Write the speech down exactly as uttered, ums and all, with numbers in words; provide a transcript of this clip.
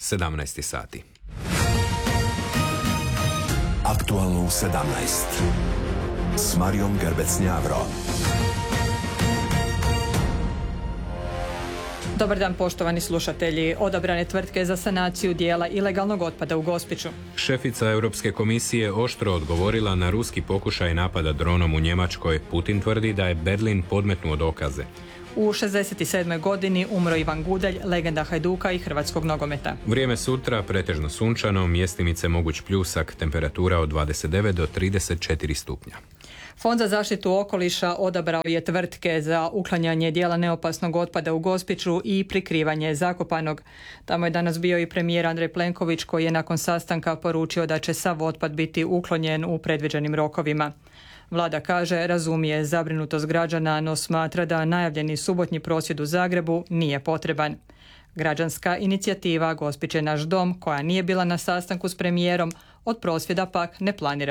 sedamnaest sati. Aktualno u sedamnaest s Marijom Gerbec-Njavro. Dobar dan, poštovani slušatelji. Odabrane tvrtke za sanaciju dijela ilegalnog otpada u Gospiću. Šefica Europske komisije oštro odgovorila na ruski pokušaj napada dronom u Njemačkoj. Putin tvrdi da je Berlin podmetnuo dokaze. U šezdeset sedmoj godini umro Ivan Gudelj, legenda Hajduka i hrvatskog nogometa. Vrijeme sutra pretežno sunčano, mjestimice moguć pljusak, temperatura od dvadeset devet do trideset četiri stupnja. Fond za zaštitu okoliša odabrao je tvrtke za uklanjanje dijela neopasnog otpada u Gospiću i prikrivanje zakopanog. Tamo je danas bio i premijer Andrej Plenković, koji je nakon sastanka poručio da će sav otpad biti uklonjen u predviđenim rokovima. Vlada kaže razumije zabrinutost građana, no smatra da najavljeni subotnji prosvjed u Zagrebu nije potreban. Građanska inicijativa Gospić je naš dom, koja nije bila na sastanku s premijerom, od prosvjeda pak ne planira